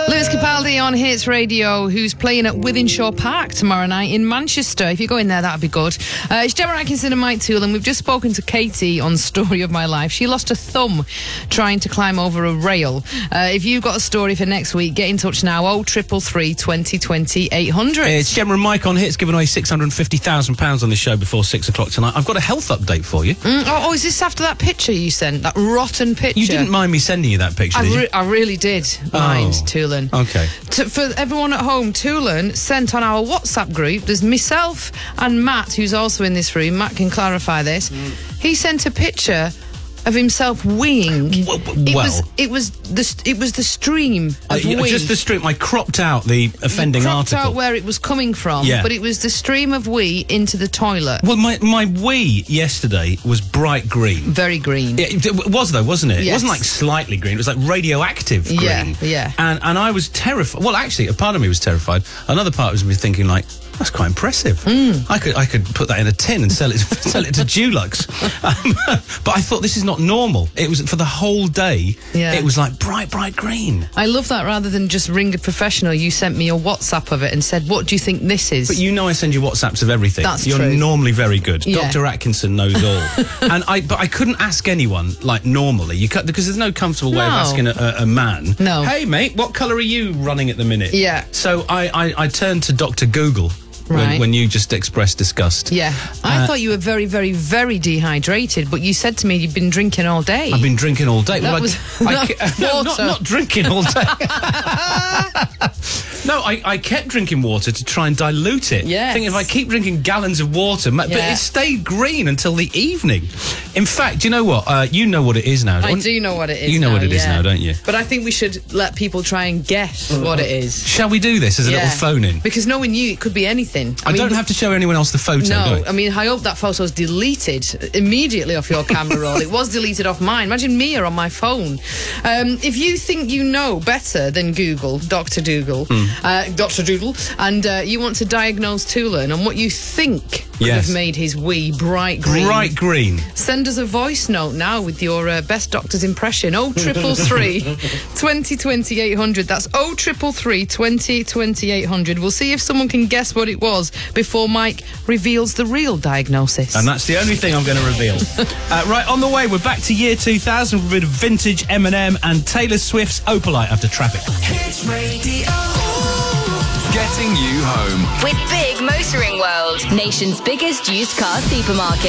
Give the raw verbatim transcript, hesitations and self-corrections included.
Lewis Capaldi on Hits Radio, who's playing at Wythenshawe Park tomorrow night in Manchester. If you go in there, that'd be good. Uh, it's Gemma Atkinson and Mike Toole, and we've just spoken to Katie on Story of My Life. She lost a thumb trying to climb over a rail. Uh, if you've got a story for next week, get in touch now. oh triple three, twenty twenty, eight hundred. It's Gemma and Mike on Hits, giving away six hundred fifty thousand pounds on this show before six o'clock tonight. I've got a health update for you. Mm, oh, oh, is this after that picture you sent? That rotten picture? You didn't mind me sending you that picture, I, did you? re- I really did mind, Oh. Toolan. Okay. To, for everyone at home, Toolan sent on our WhatsApp group, there's myself and Matt, who's also in this room. Matt can clarify this. Mm. He sent a picture of himself weeing. W- w- it well. was it was the it was the stream of Uh, yeah, wee. just the stream. I cropped out the offending you cropped article. out where it was coming from, Yeah. but it was the stream of wee into the toilet. Well, my my wee yesterday was bright green. Very green. It, it was though, wasn't it? It Yes. wasn't like slightly green. It was like radioactive green. Yeah, yeah. And and I was terrified. Well, actually, a part of me was terrified. Another part was me thinking like, that's quite impressive. Mm. I could I could put that in a tin and sell it sell it to Dulux. Um, but I thought this is not normal. It was for the whole day. Yeah. It was like bright bright green. I love that. Rather than just ring a professional, you sent me a WhatsApp of it and said, "What do you think this is?" But you know I send you WhatsApps of everything. That's You're true. normally very good. Yeah. Doctor Atkinson knows all. and I, but I couldn't ask anyone like normally. You cut because there's no comfortable way of No. asking a, a, a man. No. Hey mate, what colour are you running at the minute? Yeah. So I, I, I turned to Doctor Google. When, Right. when you just expressed disgust. Yeah, I Uh, thought you were very, very, very dehydrated, but you said to me you'd been drinking all day. I've been drinking all day. That well, was I, not I, no, not, water. not drinking all day. No, I, I kept drinking water to try and dilute it. Yes. Thinking if I keep drinking gallons of water, ma- but Yeah. it stayed green until the evening. In fact, do you know what? Uh, you know what it is now. I don't- do know what it is. You know now, what it is yeah. now, don't you? But I think we should let people try and guess what it is. Shall we do this as a Yeah. little phone-in? Because knowing you, it could be anything. I, mean, don't have to show anyone else the photo, No, do I? I mean, I hope that photo's deleted immediately off your camera roll. It was deleted off mine. Imagine Mia on my phone. Um, if you think you know better than Google, Doctor Dougal, Hmm. uh, Doctor Doodle, and uh, you want to diagnose Toolan on what you think could Yes. have made his wee bright green, Bright green. send us a voice note now with your uh, best doctor's impression. Oh triple three, twenty twenty, eight hundred. That's oh triple three, twenty twenty, eight hundred. We'll see if someone can guess what it was before Mike reveals the real diagnosis. And that's the only thing I'm going to reveal. uh, right, on the way, we're back to year two thousand with a bit of vintage Eminem and Taylor Swift's Opalite after Traffic. Hits Radio. Getting you home. With Big Motoring World, nation's biggest used car supermarket.